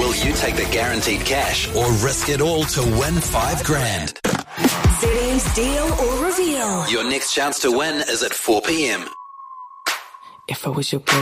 Will you take the guaranteed cash or risk it all to win $5,000? ZM's Deal or Reveal. Your next chance to win is at 4 p.m. If I was your boy